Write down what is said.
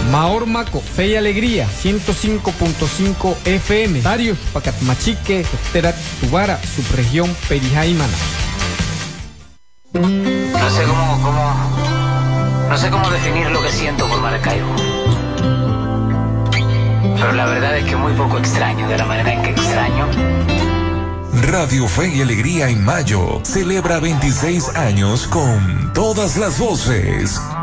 Maormaco, Fe y Alegría, 105.5 FM. Darius, Pacatmachique, Terat, Tubara, subregión Perijaimana. No sé cómo definir lo que siento por Maracaibo. Pero la verdad es que muy poco extraño, de la manera en que extraño. Radio Fe y Alegría en mayo celebra 26 años con todas las voces.